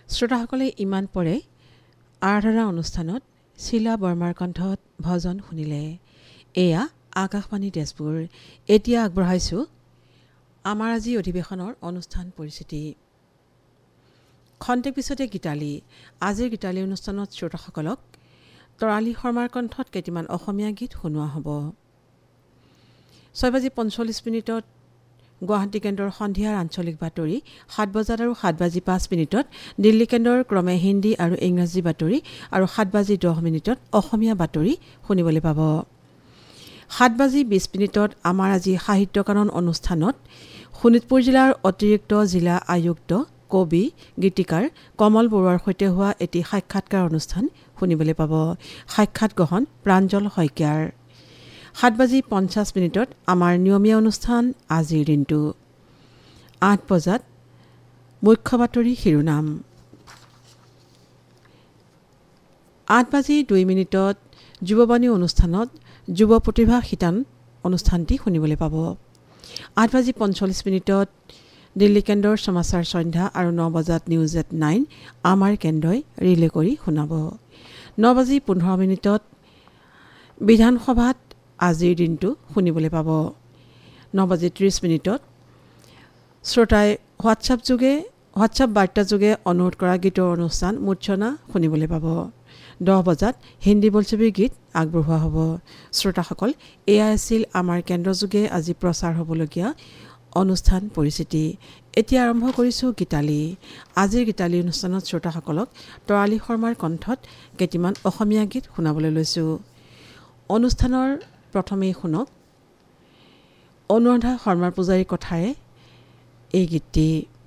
শ্ৰোতাসকলে ইমান পৰে আৰাধনা অনুষ্ঠানত শিলা বৰ্মাৰ কণ্ঠত ভজন শুনিলে। এয়া আকাশবাণী তেজপুৰ। এতিয়া আগবঢ়াইছোঁ আমাৰ আজি অধিৱেশনৰ অনুষ্ঠান পৰিচিতি। খন্তেক পিছতে গীতালি। আজিৰ গীতালি অনুষ্ঠানত শ্ৰোতাসকলক তৰালী শৰ্মাৰ কণ্ঠত কেইটিমান অসমীয়া গীত শুনোৱা হ'ব। 6:45 গুৱাহাটী কেন্দ্ৰৰ সন্ধিয়াৰ আঞ্চলিক বাতৰি, 7 বজাত আৰু 7:05 দিল্লী কেন্দ্ৰৰ ক্ৰমে হিন্দী আৰু ইংৰাজী বাতৰি আৰু 7:10 অসমীয়া বাতৰি শুনিবলৈ পাব। 7:20 আমাৰ আজি সাহিত্য কানন অনুষ্ঠানত শোণিতপুৰ জিলাৰ অতিৰিক্ত জিলা আয়ুক্ত কবি গীতিকাৰ কমল বৰুৱাৰ সৈতে হোৱা এটি সাক্ষাৎকাৰ অনুষ্ঠান শুনিবলৈ পাব। সাক্ষাৎ গ্ৰহণ প্ৰাঞ্জল শইকীয়াৰ। 7:50 আমাৰ নিয়মীয়া অনুষ্ঠান আজিৰ দিনটো। 8 বজাত মুখ্য বাতৰি শিৰোনাম। 8:02 যুৱবাণী অনুষ্ঠানত যুৱ প্ৰতিভা শিতান অনুষ্ঠানটি শুনিবলৈ পাব। 8:45 দিল্লী কেন্দ্ৰৰ সমাচাৰ সন্ধ্যা আৰু 9 বজাত নিউজ এট 9 আমাৰ কেন্দ্ৰই ৰিলে কৰি শুনাব। 9:15 বিধানসভাত আজিৰ দিনটো শুনিবলৈ পাব। 9:30 শ্ৰোতাই হোৱাটছআপ বাৰ্তাযোগে অনুৰোধ কৰা গীতৰ অনুষ্ঠান মূৰ্ছনা শুনিবলৈ পাব। 10 বজাত হিন্দী বোলছবিৰ গীত আগবঢ়োৱা হ'ব। শ্ৰোতাসকল, এয়া আছিল আমাৰ কেন্দ্ৰযোগে আজি প্ৰচাৰ হ'বলগীয়া অনুষ্ঠান পৰিচিতি। এতিয়া আৰম্ভ কৰিছোঁ গীতালি। আজিৰ গীতালি অনুষ্ঠানত শ্ৰোতাসকলক তৰালী শৰ্মাৰ কণ্ঠত কেইটিমান অসমীয়া গীত শুনাবলৈ লৈছোঁ। অনুষ্ঠানৰ প্ৰথমেই শুনক অনুৰাধা শৰ্মাৰ পূজাৰীৰ কথাৰে এই গীতটি।